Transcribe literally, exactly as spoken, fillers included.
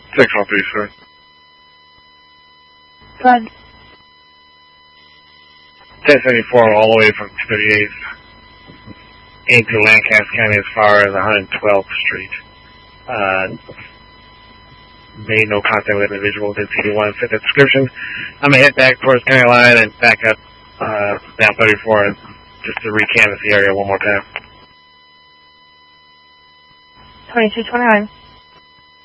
six one three, sir. Go ahead. ten seventy-four all the way from thirty-eighth into Lancaster County as far as one hundred twelfth Street. Uh, made no contact with the individual. Didn't see anyone fit the description. I'm going to head back towards county line and back up uh, down thirty-four just to recanvass the area one more time. twenty-two twenty-nine.